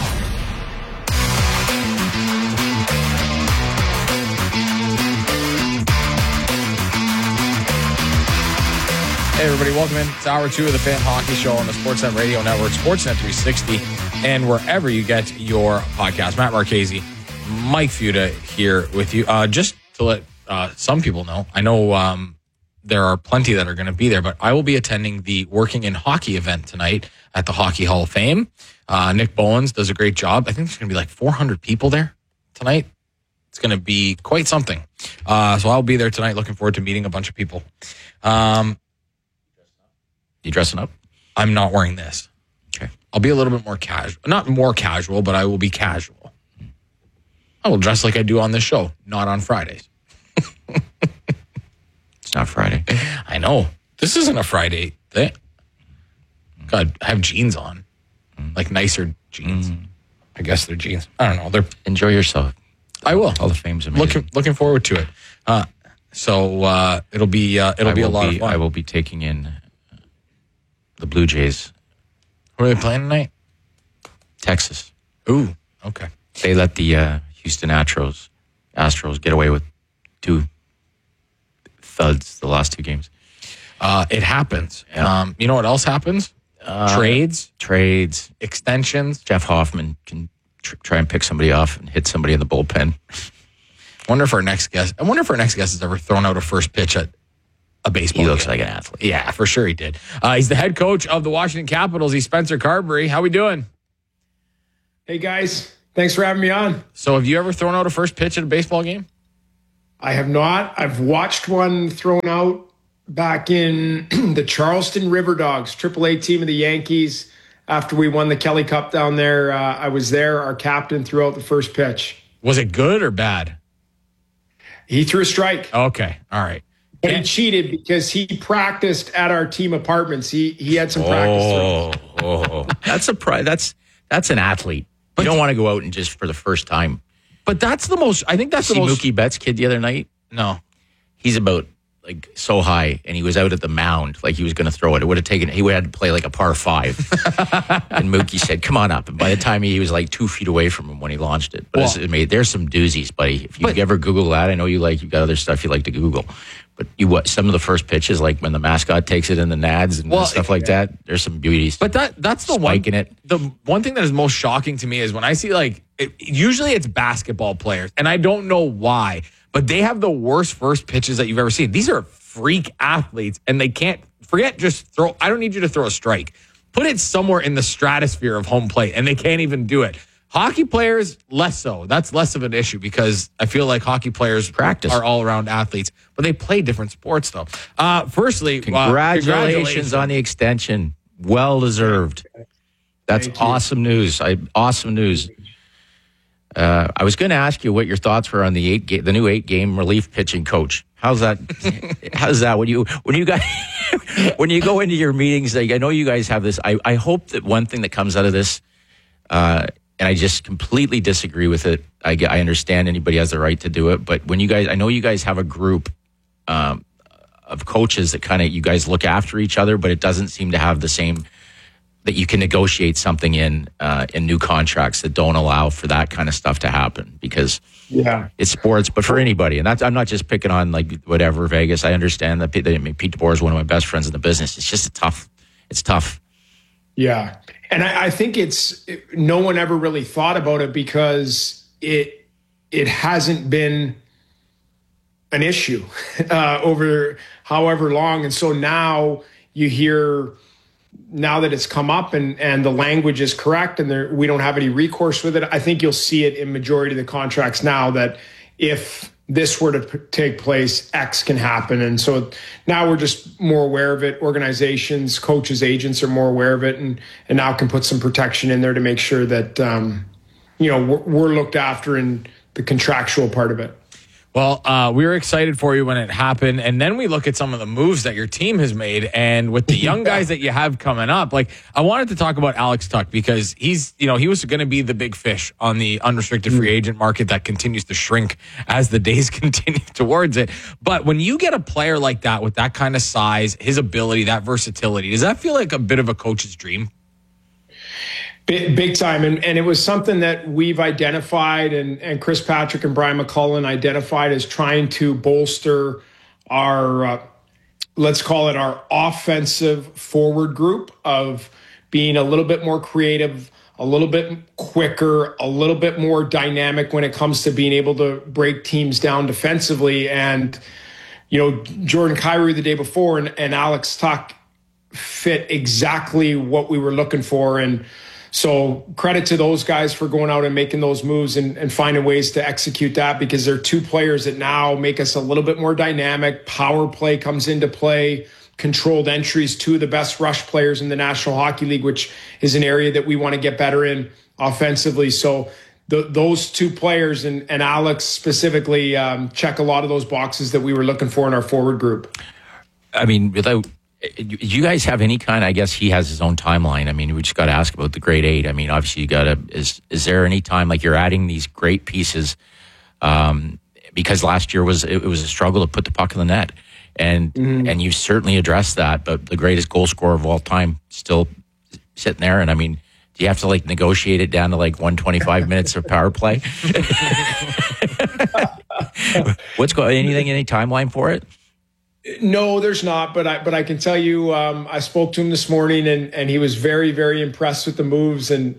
Hey everybody, welcome in. It's hour two of the Fan Hockey Show on the Sportsnet Radio Network, Sportsnet three sixty, and wherever you get your podcast. Matt Marchese, Mike Futa here with you. Uh, just to let uh, some people know, I know um, there are plenty that are going to be there, but I will be attending the Working in Hockey event tonight at the Hockey Hall of Fame. Uh, Nick Bowens does a great job. I think there's going to be like four hundred people there tonight. It's going to be quite something. Uh, so I'll be there tonight. Looking forward to meeting a bunch of people. Um, You dressing up? I'm not wearing this. Okay. I'll be a little bit more casual. Not more casual, but I will be casual. I will dress like I do on this show, not on Fridays. It's not Friday. I know. This isn't a Friday thing. God, I have jeans on. Like nicer jeans. Mm. I guess they're jeans. I don't know. They're Enjoy yourself. I will. All the fame's amazing. Looking, looking forward to it. Uh, so uh, it'll be uh, it'll I be a lot be, of fun. I will be taking in the Blue Jays. Who are they playing tonight? Texas. Ooh, okay. They let the uh, Houston Astros Astros get away with two thuds the last two games. Uh, it happens. Yeah. Um, you know what else happens? Uh, trades, trades, extensions. Jeff Hoffman can tr- try and pick somebody off and hit somebody in the bullpen. Wonder if our next guest. I wonder if our next guest has ever thrown out a first pitch at a baseball. He looks game. like an athlete. Yeah, for sure he did. Uh, he's the head coach of the Washington Capitals. He's Spencer Carberry. How we doing? Hey guys, thanks for having me on. So, have you ever thrown out a first pitch at a baseball game? I have not. I've watched one thrown out back in the Charleston River Dogs, triple A team of the Yankees. After we won the Kelly Cup down there, uh, I was there. Our captain threw out the first pitch. Was it good or bad? He threw a strike. Okay, all right. But he cheated because he practiced at our team apartments. He he had some practice. Oh, oh. that's a pri- that's that's an athlete. But you don't want to go out and just for the first time. But that's the most. I think that's See the most. Mookie Betts' kid the other night. No, he's about like so high, and he was out at the mound like he was going to throw it. It would have taken. He would have had to play like a par five. And Mookie said, "Come on up." And by the time he, he was like two feet away from him when he launched it. But Well- it's, I mean, there's some doozies, buddy. If you But- ever Google that, I know you like you've got other stuff you like to Google. But you what some of the first pitches, like when the mascot takes it in the nads and Well, stuff like that, there's some beauties. But that that's the one. Spiking it. The one thing that is most shocking to me is when I see like it, usually it's basketball players, and I don't know why, but they have the worst first pitches that you've ever seen. These are freak athletes, and they can't forget just throw. I don't need you to throw a strike. Put it somewhere in the stratosphere of home plate, and they can't even do it. Hockey players, less so. That's less of an issue because I feel like hockey players Practice. are all around athletes, but they play different sports though. Uh, firstly, uh, Congratulations, congratulations on the extension. Well deserved. That's Thank you. awesome news. I, awesome news. Uh, I was going to ask you what your thoughts were on the eight ga- the new eight game relief pitching coach. How's that? How's that? When you when you guys when you go into your meetings, like, I know you guys have this. I, I hope that one thing that comes out of this, uh, and I just completely disagree with it. I, get- I understand anybody has the right to do it, but when you guys, I know you guys have a group um, of coaches that kind of you guys look after each other, but it doesn't seem to have the same that you can negotiate something in uh, in new contracts that don't allow for that kind of stuff to happen because Yeah. it's sports, but for anybody. And that's, I'm not just picking on like whatever Vegas. I understand that Pete, I mean, Pete DeBoer is one of my best friends in the business. It's just a tough. It's tough. Yeah. And I, I think it's no one ever really thought about it because it it hasn't been an issue uh, over however long. And so now you hear now that it's come up and, and the language is correct and there, we don't have any recourse with it. I think you'll see it in majority of the contracts now that if this were to p- take place, X can happen. And so now we're just more aware of it. Organizations, coaches, agents are more aware of it and, and now can put some protection in there to make sure that, um, you know, we're, we're looked after in the contractual part of it. Well, uh, we were excited for you when it happened. And then we look at some of the moves that your team has made. And with the young guys that you have coming up, like I wanted to talk about Alex Tuck because he's, you know, he was going to be the big fish on the unrestricted free agent market that continues to shrink as the days continue towards it. But when you get a player like that with that kind of size, his ability, that versatility, does that feel like a bit of a coach's dream? Big, big time. And, and it was something that we've identified and, and Chris Patrick and Brian McCullen identified as trying to bolster our, uh, let's call it our offensive forward group of being a little bit more creative, a little bit quicker, a little bit more dynamic when it comes to being able to break teams down defensively. And, you know, Jordan Kyrou the day before and, and Alex Tuck fit exactly what we were looking for. And so credit to those guys for going out and making those moves and, and finding ways to execute that because they're two players that now make us a little bit more dynamic. Power play comes into play, controlled entries, two of the best rush players in the National Hockey League, which is an area that we want to get better in offensively. So the, those two players and, and Alex specifically um, check a lot of those boxes that we were looking for in our forward group. I mean, without, do you guys have any kind, I guess he has his own timeline. I mean, we just got to ask about the grade eight. I mean, obviously you got to, is, is there any time like you're adding these great pieces? Um, because last year was, it, it was a struggle to put the puck in the net and, mm. and you certainly addressed that, but the greatest goal scorer of all time still sitting there. And I mean, do you have to like negotiate it down to like one hundred twenty-five minutes of power play? What's going, anything, any timeline for it? No, there's not, but I but I can tell you, um, I spoke to him this morning, and, and he was very very impressed with the moves, and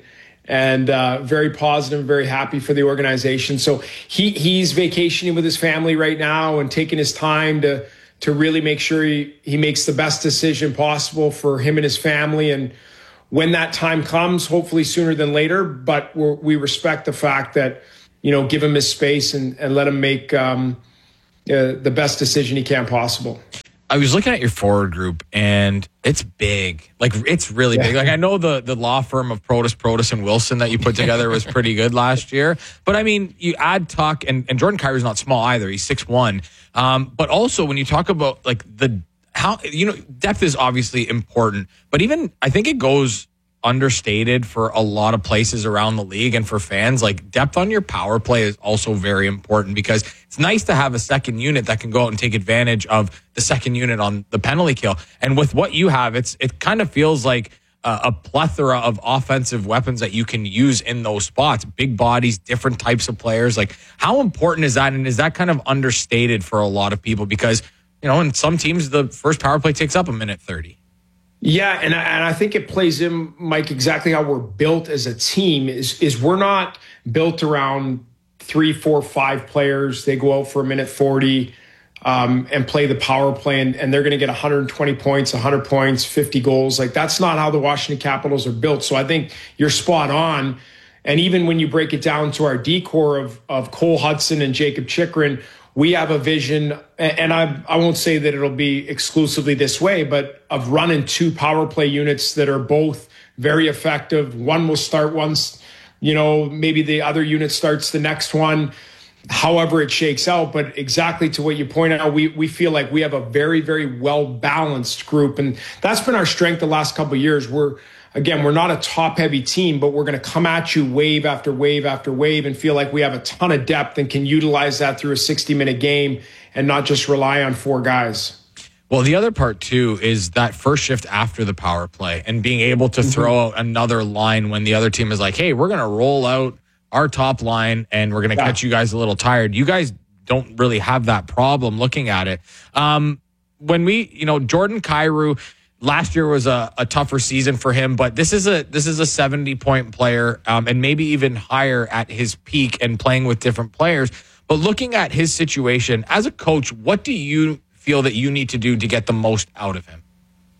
and uh, very positive, very happy for the organization. So he he's vacationing with his family right now and taking his time to to really make sure he, he makes the best decision possible for him and his family. And when that time comes, hopefully sooner than later, but we're, we respect the fact that, you know, give him his space and, and let him make um, uh, the best decision he can possible. I was looking at your forward group, and it's big. Like, it's really yeah. big. Like, I know the the law firm of Protas, Protas, and Wilson that you put together was pretty good last year. But, I mean, you add Tuck, and, and Jordan Kyrou's not small either. He's six one. Um, but also, when you talk about, like, the how, you know, depth is obviously important. But even, I think it goes understated for a lot of places around the league and for fans. Like, depth on your power play is also very important, because it's nice to have a second unit that can go out and take advantage of the second unit on the penalty kill. And with what you have, it's it kind of feels like a, a plethora of offensive weapons that you can use in those spots. Big bodies, different types of players. Like, how important is that? And is that kind of understated for a lot of people? Because, you know, in some teams, the first power play takes up a minute thirty. Yeah, and I, and I think it plays in, Mike, exactly how we're built as a team. Is is we're not built around three, four, five players. They go out for a minute forty um, and play the power play, and, and they're going to get one hundred twenty points, one hundred points, fifty goals. Like, that's not how the Washington Capitals are built. So I think you're spot on. And even when you break it down to our D-core of, of Cole Hudson and Jacob Chychrun, we have a vision, and I, I won't say that it'll be exclusively this way, but of running two power play units that are both very effective. One will start once, you know, maybe the other unit starts the next one, however it shakes out. But exactly to what you point out, we we feel like we have a very, very well-balanced group. And that's been our strength the last couple of years. We're, again, we're not a top-heavy team, but we're going to come at you wave after wave after wave and feel like we have a ton of depth and can utilize that through a sixty-minute game and not just rely on four guys. Well, the other part, too, is that first shift after the power play and being able to mm-hmm. throw out another line when the other team is like, hey, we're going to roll out our top line and we're going to yeah. catch you guys a little tired. You guys don't really have that problem looking at it. Um, when we, you know, Jordan Kyrou, last year was a, a tougher season for him, but this is a this is a seventy point player, um, and maybe even higher at his peak and playing with different players. But looking at his situation as a coach, what do you feel that you need to do to get the most out of him?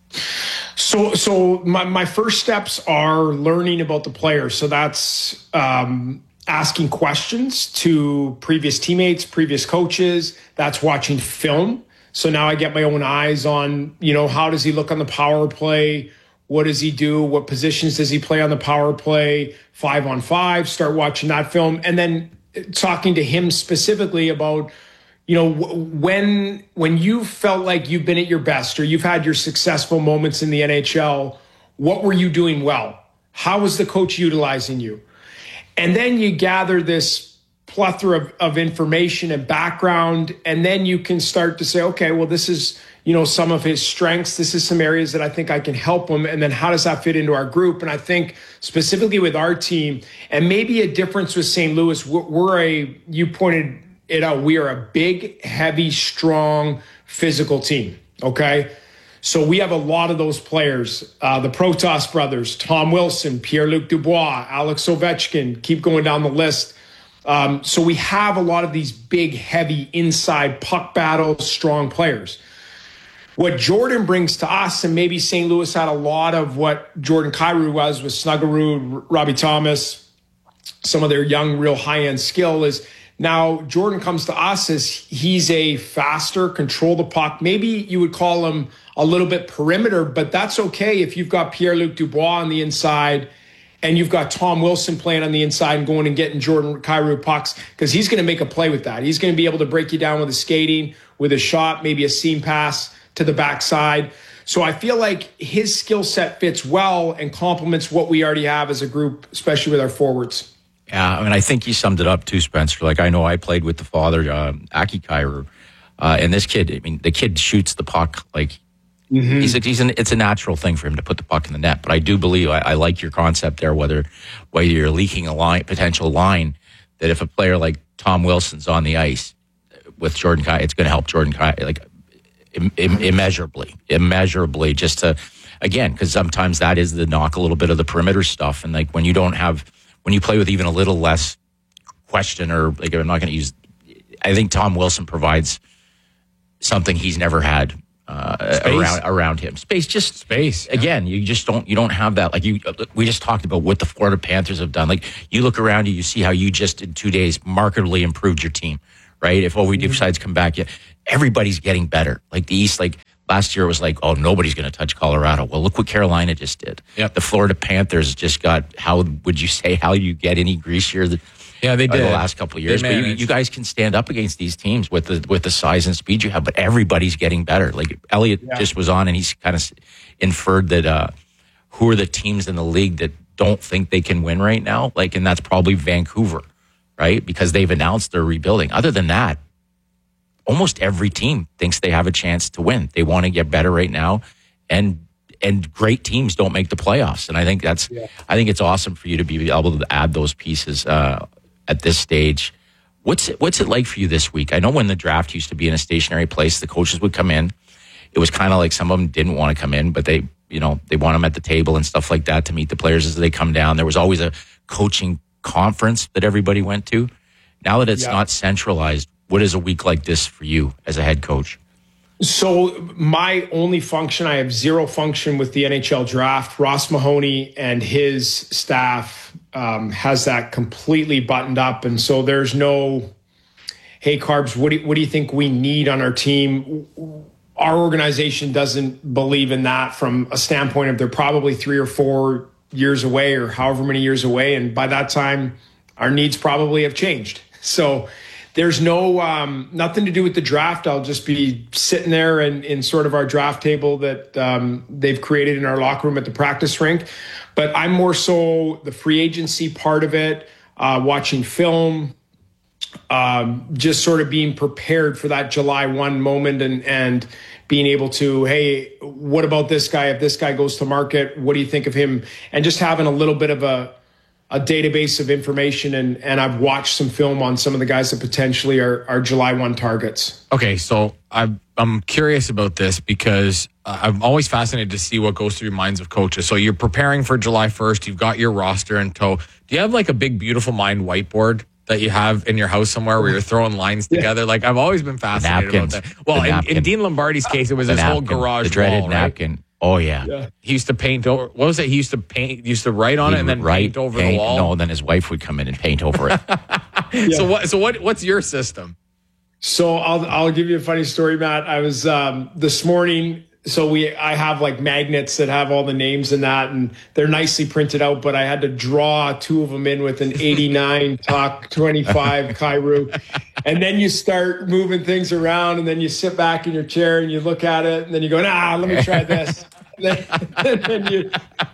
So, so my, my first steps are learning about the player. So that's um, asking questions to previous teammates, previous coaches. That's watching film. So now I get my own eyes on, you know, how does he look on the power play? What does he do? What positions does he play on the power play? Five on five, start watching that film. And then talking to him specifically about, you know, when when you felt like you've been at your best or you've had your successful moments in the N H L, what were you doing well? How was the coach utilizing you? And then you gather this plethora of, of information and background, and then you can start to say, okay, well, this is, you know, some of his strengths. This is some areas that I think I can help him. And then how does that fit into our group? And I think specifically with our team, and maybe a difference with Saint Louis, we're, we're a, you pointed it out, we are a big, heavy, strong, physical team, okay? So we have a lot of those players, uh, the Protas brothers, Tom Wilson, Pierre-Luc Dubois, Alex Ovechkin, keep going down the list. Um, so we have a lot of these big, heavy, inside puck battle, strong players. What Jordan brings to us, and maybe Saint Louis had a lot of what Jordan Kyrou was with Snuggerud, Robbie Thomas, some of their young, real high-end skill, is now Jordan comes to us as he's a faster, control the puck. Maybe you would call him a little bit perimeter, but that's okay if you've got Pierre-Luc Dubois on the inside and you've got Tom Wilson playing on the inside and going and getting Jordan Kyrou pucks, because he's going to make a play with that. He's going to be able to break you down with a skating, with a shot, maybe a seam pass to the backside. So I feel like his skill set fits well and complements what we already have as a group, especially with our forwards. Yeah, I mean, I think you summed it up too, Spencer. Like, I know I played with the father, uh, Aki Kyrou, uh, and this kid, I mean, the kid shoots the puck like mm-hmm. he's, a, he's an, it's a natural thing for him to put the puck in the net. But I do believe, I, I like your concept there, whether whether you're leaking a line, potential line, that if a player like Tom Wilson's on the ice with Jordan Kyrou, it's going to help Jordan Kyrou, like im, im, immeasurably, immeasurably, just to, again, because sometimes that is the knock, a little bit of the perimeter stuff. And like when you don't have when you play with even a little less question, or like I'm not going to use, I think Tom Wilson provides something he's never had uh, around around him. Space, just space. Yeah. Again, you just don't you don't have that. Like you, we just talked about what the Florida Panthers have done. Like you look around you, you see how you just in two days markedly improved your team, right? If Ovi decides to come back, yeah, everybody's getting better. Like the East, like last year it was like, oh, nobody's going to touch Colorado. Well, look what Carolina just did. Yep. The Florida Panthers just got, how would you say, how you get any greasier than yeah, they did the last couple of years. But you, you guys can stand up against these teams with the with the size and speed you have. But everybody's getting better. Like Elliot yeah. just was on, and he's kind of inferred that uh, who are the teams in the league that don't think they can win right now? Like, and that's probably Vancouver, right? Because they've announced they're rebuilding. Other than that, almost every team thinks they have a chance to win. They want to get better right now, and and great teams don't make the playoffs. And I think that's yeah. I think it's awesome for you to be able to add those pieces uh, at this stage. What's it, what's it like for you this week? I know when the draft used to be in a stationary place, the coaches would come in. It was kind of like some of them didn't want to come in, but they, you know, they want them at the table and stuff like that to meet the players as they come down. There was always a coaching conference that everybody went to. Now that it's yeah. not centralized, what is a week like this for you as a head coach? So my only function, I have zero function with the N H L draft. Ross Mahoney and his staff um, has that completely buttoned up. And so there's no, hey, Carbs, what do, what do you think we need on our team? Our organization doesn't believe in that from a standpoint of they're probably three or four years away or however many years away. And by that time, our needs probably have changed. So there's no um, nothing to do with the draft. I'll just be sitting there and in sort of our draft table that um, they've created in our locker room at the practice rink. But I'm more so the free agency part of it, uh, watching film, um, just sort of being prepared for that July first moment and, and being able to, hey, what about this guy? If this guy goes to market, what do you think of him? And just having a little bit of a a database of information, and, and I've watched some film on some of the guys that potentially are, are July first targets. Okay, so I'm, I'm curious about this because uh, I'm always fascinated to see what goes through the minds of coaches. So you're preparing for July first, you've got your roster in tow. Do you have like a big, beautiful mind whiteboard that you have in your house somewhere where you're throwing lines together? Yeah. Like I've always been fascinated Napkins. about that. Well, in, in Dean Lombardi's case, it was the his napkin, whole garage the dreaded wall, napkin. Right? Oh yeah. yeah, he used to paint over. What was it? He used to paint. He used to write on He'd it and then write, paint over paint, the wall. No, then his wife would come in and paint over it. yeah. So what? So what? What's your system? So I'll I'll give you a funny story, Matt. I was um, this morning. So we I have like magnets that have all the names and that, and they're nicely printed out. But I had to draw two of them in with an eighty-nine Talk twenty-five Kairu, and then you start moving things around, and then you sit back in your chair and you look at it, and then you go, nah, let me try this. and then you,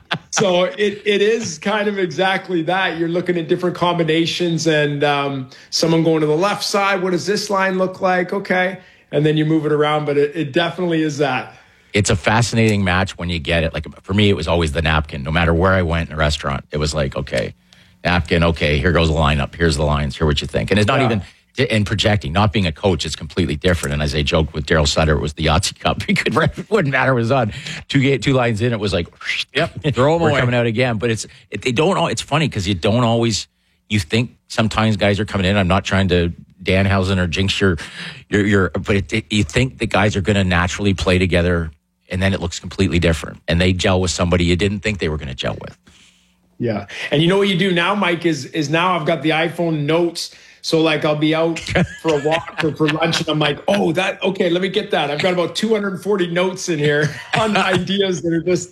so it it is kind of exactly that. You're looking at different combinations, and um, someone going to the left side. What does this line look like? Okay, and then you move it around. But it, it definitely is that. It's a fascinating match when you get it. Like for me, it was always the napkin. No matter where I went in a restaurant, it was like, okay, napkin. Okay, here goes the lineup. Here's the lines. Here's what you think. And it's not yeah. even in projecting. Not being a coach is completely different. And as I joked with Daryl Sutter, it was the Yahtzee Cup. He could it wouldn't matter. It was on two two lines in. It was like, yep, throw them we're away. Coming out again. But it's it, they don't. It's funny because you don't always. You think sometimes guys are coming in. I'm not trying to Danhausen or jinx your your your. But it, it, you think the guys are going to naturally play together. And then it looks completely different. And they gel with somebody you didn't think they were going to gel with. Yeah. And you know what you do now, Mike, is is now I've got the iPhone notes. So like I'll be out for a walk or for lunch and I'm like, oh, that, okay, let me get that. I've got about two hundred forty notes in here on ideas that are just.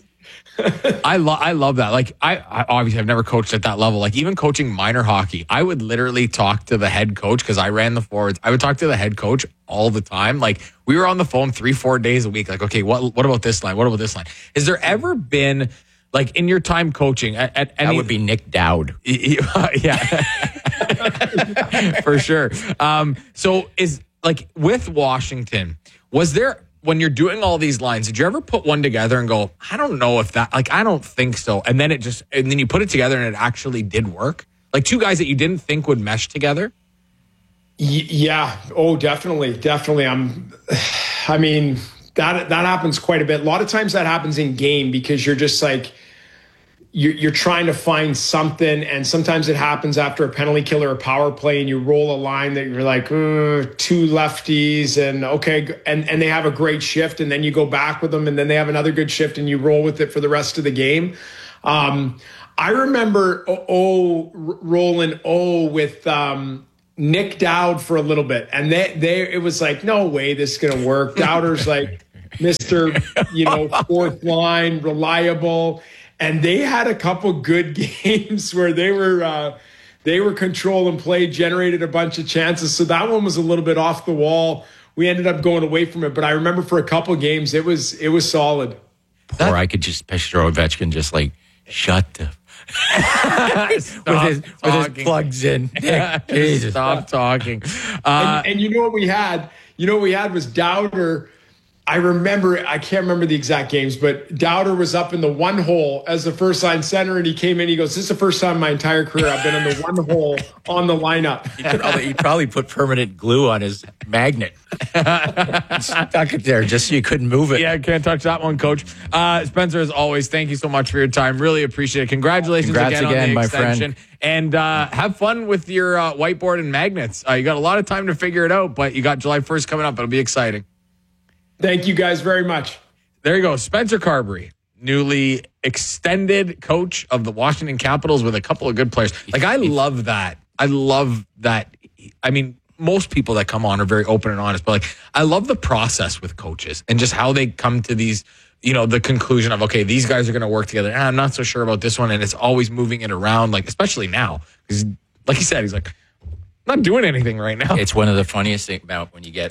I love I love that. Like I, I obviously have never coached at that level. Like even coaching minor hockey, I would literally talk to the head coach because I ran the forwards. I would talk to the head coach all the time. Like we were on the phone three, four days a week. Like, okay, what what about this line? What about this line? Has there ever been like in your time coaching at, at any? That would be Nick Dowd. Yeah, for sure. Um, so is like with Washington, was there? When you're doing all these lines, did you ever put one together and go, I don't know if that, like, I don't think so. And then it just, and then you put it together and it actually did work? Like two guys that you didn't think would mesh together? Y- yeah. Oh, definitely. Definitely. I'm, I mean, that, that happens quite a bit. A lot of times that happens in game because you're just like, you're, you're trying to find something, and sometimes it happens after a penalty kill or a power play, and you roll a line that you're like, two lefties, and okay, and, and they have a great shift, and then you go back with them, and then they have another good shift, and you roll with it for the rest of the game. Um, I remember O rolling O with um, Nick Dowd for a little bit, and they, they it was like, no way this is going to work. Dowder's like Mister you know, fourth line, reliable. And they had a couple good games where they were uh, they were control and play, generated a bunch of chances. So that one was a little bit off the wall. We ended up going away from it, but I remember for a couple games it was it was solid. Or I could just picture Ovechkin just like shut the Stop with, his, with his plugs in. Jesus. Stop talking. Uh, and, and you know what we had? You know what we had was Dowder. I remember, I can't remember the exact games, but Dowder was up in the one hole as the first line center, and he came in, he goes, this is the first time in my entire career I've been in the one hole on the lineup. He probably, he probably put permanent glue on his magnet. Stuck it there just so you couldn't move it. Yeah, can't touch that one, Coach. Uh, Spencer, as always, thank you so much for your time. Really appreciate it. Congratulations Congrats again, again on the my extension. friend. And uh, have fun with your uh, whiteboard and magnets. Uh, you got a lot of time to figure it out, but you got July first coming up. It'll be exciting. Thank you guys very much. There you go. Spencer Carbery, newly extended coach of the Washington Capitals with a couple of good players. Like, I love that. I love that. I mean, most people that come on are very open and honest, but like, I love the process with coaches and just how they come to these, you know, the conclusion of, okay, these guys are going to work together. Ah, I'm not so sure about this one. And it's always moving it around, like, especially now. Because, like he said, he's like, I'm not doing anything right now. It's one of the funniest things about when you get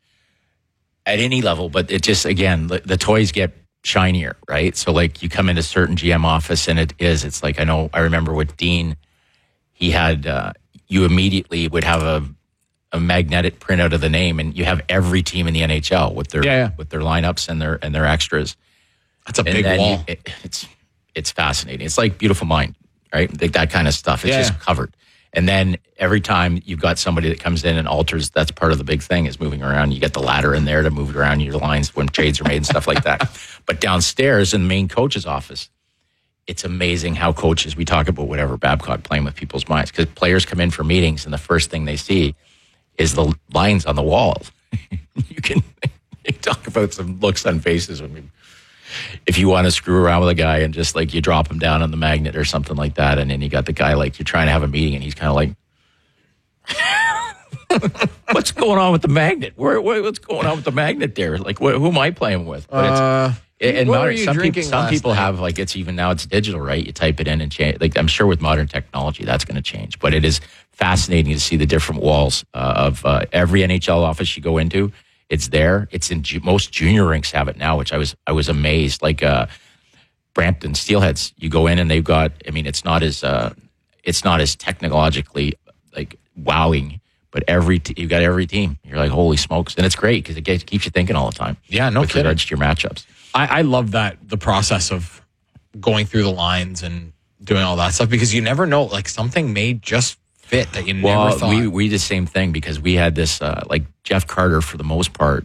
at any level, but it just, again, the, the toys get shinier, right? So like you come into a certain G M office and it is, it's like, I know, I remember with Dean, he had, uh, you immediately would have a, a magnetic printout of the name, and you have every team in the N H L with their, yeah, yeah. with their lineups and their, and their extras. That's a and big wall. You, it, it's, it's fascinating. It's like Beautiful Mind, right? Like that kind of stuff. It's yeah. just covered. And then every time you've got somebody that comes in and alters, that's part of the big thing is moving around. You get the ladder in there to move around your lines when trades are made and stuff like that. But downstairs in the main coach's office, it's amazing how coaches, we talk about whatever Babcock playing with people's minds, because players come in for meetings and the first thing they see is the lines on the walls. you can you talk about some looks on faces when we, if you want to screw around with a guy and just like you drop him down on the magnet or something like that, and then you got the guy like you're trying to have a meeting and he's kind of like, what's going on with the magnet? Where, where what's going on with the magnet there? Like, wh- who am I playing with? But it's, Uh, and what modern, were you some drinking people, some last people night? have like it's even now it's digital, right? You type it in and change. Like I'm sure with modern technology that's going to change, but it is fascinating to see the different walls uh, of uh, every N H L office you go into. It's there. It's in ju- most junior rinks have it now, which I was I was amazed. Like uh, Brampton Steelheads, you go in and they've got. I mean, it's not as uh, it's not as technologically like wowing, but every t- you got every team. You're like, holy smokes, and it's great because it gets, keeps you thinking all the time. Yeah, no with kidding. regards to your matchups. I, I love that, the process of going through the lines and doing all that stuff, because you never know, like something may just fit that you Well, never thought. we we did the same thing because we had this uh, like Jeff Carter for the most part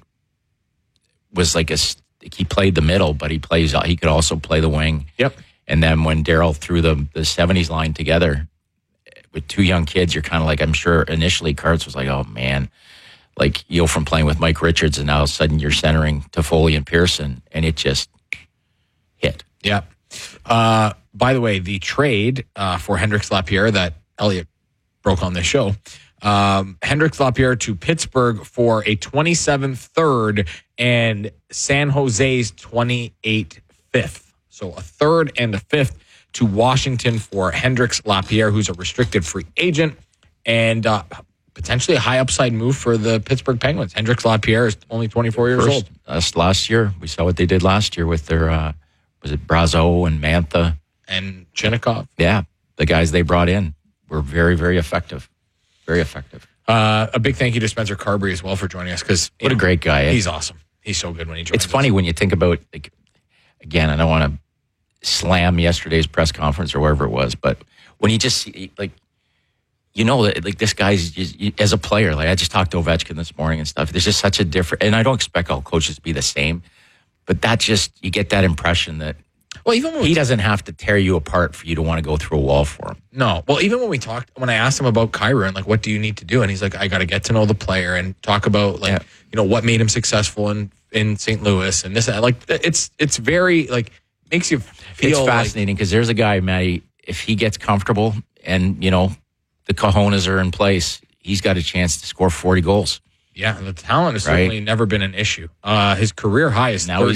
was like a he played the middle, but he plays he could also play the wing. Yep. And then when Daryl threw the the seventies line together with two young kids, you're kind of like, I'm sure initially Carts was like, oh man, like you know, from playing with Mike Richards, and now all of a sudden you're centering Toffoli and Pearson, and it just hit. Yeah. Uh, by the way, the trade uh, for Hendrix Lapierre that Elliot broke on this show, um, Hendrix Lapierre to Pittsburgh for a twenty-seventh third and San Jose's twenty-eighth fifth. So a third and a fifth to Washington for Hendrix Lapierre, who's a restricted free agent, and uh, potentially a high upside move for the Pittsburgh Penguins. Hendrix Lapierre is only twenty-four years First, old. Us last year, we saw what they did last year with their uh, was it Brazeau and Mantha and Chinnikov. Yeah, the guys they brought in were very, very effective. Very effective. Uh, a big thank you to Spencer Carbery as well for joining us, because What a great guy. eh? he's awesome. He's so good when he joins. It's funny when you think about, like, again, I don't want to slam yesterday's press conference or wherever it was, but when you just see, like, you know, that like this guy's just, as a player, like I just talked to Ovechkin this morning and stuff. There's just such a different, and I don't expect all coaches to be the same, but that just, you get that impression that Well, even when he we doesn't have to tear you apart for you to want to go through a wall for him. No. Well, even when we talked, when I asked him about Kyra and like, what do you need to do? And he's like, I got to get to know the player and talk about like, yeah. you know, what made him successful in, in Saint Louis and this, like, it's, it's very like, makes you feel It's fascinating because like, there's a guy, Matty, if he gets comfortable and, you know, the cojones are in place, he's got a chance to score forty goals. Yeah, the talent has right? certainly never been an issue. Uh, his career high is now